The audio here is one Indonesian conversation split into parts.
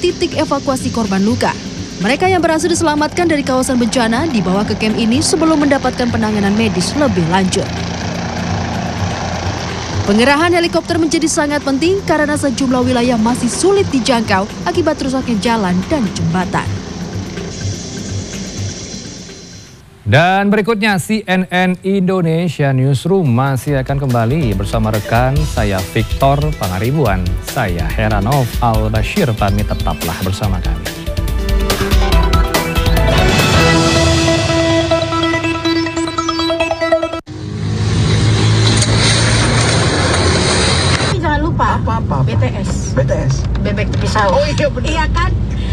titik evakuasi korban luka. Mereka yang berhasil diselamatkan dari kawasan bencana dibawa ke kamp ini sebelum mendapatkan penanganan medis lebih lanjut. Pengerahan helikopter menjadi sangat penting karena sejumlah wilayah masih sulit dijangkau akibat rusaknya jalan dan jembatan. Dan berikutnya CNN Indonesia Newsroom masih akan kembali bersama rekan saya Victor Pangaribuan. Saya Heranov Al-Bashir pamit, tetaplah bersama kami. Jangan lupa apa? BTS. Bebek pisau. Oh iya benar. Iya kan?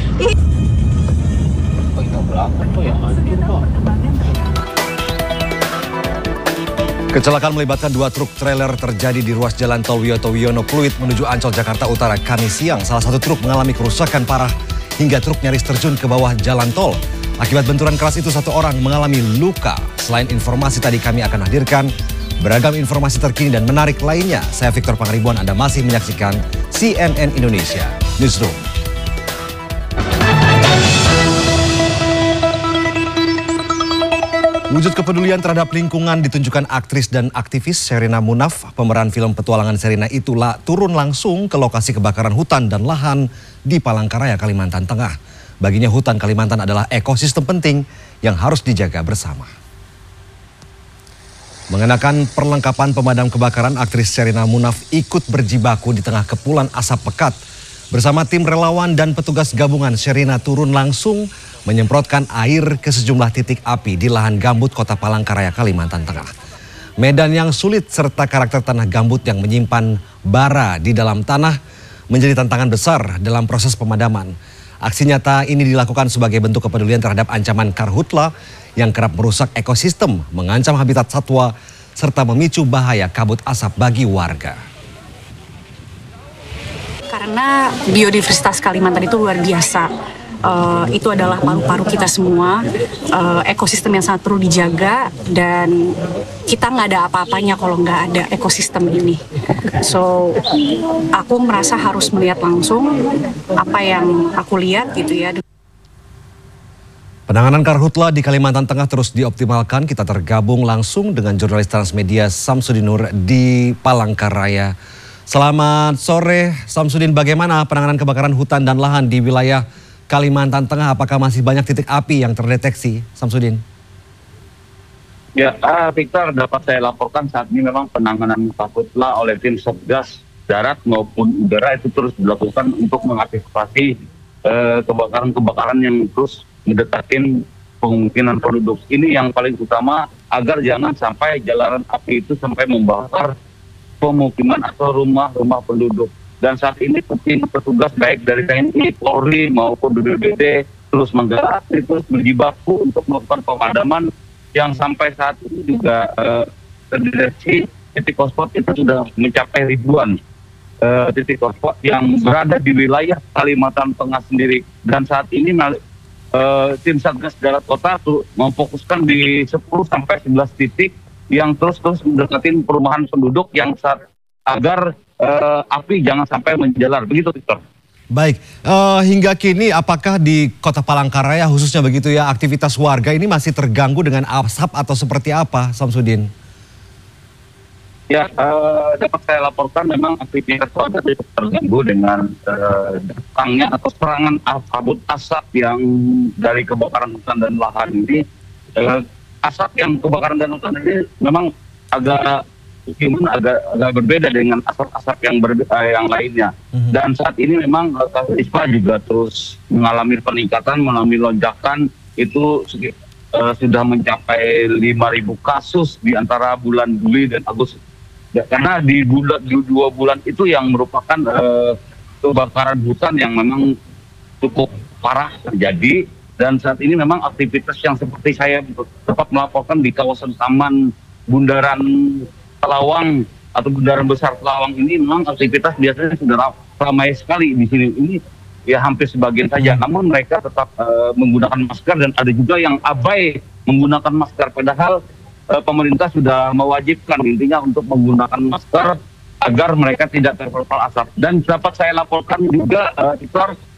Kecelakaan melibatkan dua truk trailer terjadi di ruas jalan tol Wiyoto Wiono Pluit menuju Ancol, Jakarta Utara, Kamis siang. Salah satu truk mengalami kerusakan parah hingga truk nyaris terjun ke bawah jalan tol. Akibat benturan keras itu satu orang mengalami luka. Selain informasi tadi kami akan hadirkan beragam informasi terkini dan menarik lainnya. Saya Victor Pangaribuan, Anda masih menyaksikan CNN Indonesia Newsroom. Wujud kepedulian terhadap lingkungan ditunjukkan aktris dan aktivis Sherina Munaf. Pemeran film petualangan Sherina itulah turun langsung ke lokasi kebakaran hutan dan lahan di Palangkaraya, Kalimantan Tengah. Baginya hutan Kalimantan adalah ekosistem penting yang harus dijaga bersama. Mengenakan perlengkapan pemadam kebakaran, aktris Sherina Munaf ikut berjibaku di tengah kepulan asap pekat. Bersama tim relawan dan petugas gabungan, Sherina turun langsung menyemprotkan air ke sejumlah titik api di lahan gambut Kota Palangkaraya, Kalimantan Tengah. Medan yang sulit serta karakter tanah gambut yang menyimpan bara di dalam tanah menjadi tantangan besar dalam proses pemadaman. Aksi nyata ini dilakukan sebagai bentuk kepedulian terhadap ancaman karhutla yang kerap merusak ekosistem, mengancam habitat satwa, serta memicu bahaya kabut asap bagi warga. Karena biodiversitas Kalimantan itu luar biasa. Itu adalah paru-paru kita semua, ekosistem yang sangat perlu dijaga, dan kita nggak ada apa-apanya kalau nggak ada ekosistem ini. So, aku merasa harus melihat langsung apa yang aku lihat gitu ya. Penanganan karhutla di Kalimantan Tengah terus dioptimalkan. Kita tergabung langsung dengan jurnalis Transmedia Samsudin Nur di Palangkaraya. Selamat sore Samsudin, bagaimana penanganan kebakaran hutan dan lahan di wilayah Kalimantan Tengah? Apakah masih banyak titik api yang terdeteksi, Samsudin? Ya, Victor, dapat saya laporkan saat ini memang penanganan karhutla oleh tim Satgas darat maupun udara itu terus dilakukan untuk mengantisipasi kebakaran-kebakaran yang terus mendekati pemukiman penduduk. Ini yang paling utama agar jangan sampai jalanan api itu sampai membakar pemukiman atau rumah-rumah penduduk. Dan saat ini tim petugas baik dari TNI, Polri maupun BPBD terus menggerak, terus berjibaku untuk melakukan pemadaman yang sampai saat ini juga terdeteksi titik hotspot itu sudah mencapai ribuan titik hotspot yang berada di wilayah Kalimantan Tengah sendiri. Dan saat ini tim Satgas Darat Kota tuh memfokuskan di 10-11 titik yang terus mendekati perumahan penduduk yang agar api jangan sampai menjalar. Begitu, Victor. Baik, hingga kini apakah di Kota Palangkaraya khususnya begitu ya, aktivitas warga ini masih terganggu dengan asap atau seperti apa, Samsudin? Ya, dapat saya laporkan memang aktivitas warga terganggu dengan datangnya atau serangan kabut asap yang dari kebakaran hutan dan lahan ini. Asap yang kebakaran dan hutan ini memang agak berbeda dengan asap-asap yang lainnya. Dan saat ini memang kasus ISPA juga terus mengalami peningkatan, mengalami lonjakan, itu sudah mencapai 5.000 kasus di antara bulan Juli dan Agustus. Ya, karena di 2 bulan itu yang merupakan kebakaran hutan yang memang cukup parah terjadi. Dan saat ini memang aktivitas yang seperti saya dapat melaporkan di kawasan Taman Bundaran Telawang atau Bundaran Besar Telawang ini memang aktivitas biasanya sudah ramai sekali di sini. Ini ya hampir sebagian saja. Namun mereka tetap menggunakan masker dan ada juga yang abai menggunakan masker. Padahal pemerintah sudah mewajibkan intinya untuk menggunakan masker agar mereka tidak terpapar asap. Dan dapat saya laporkan juga,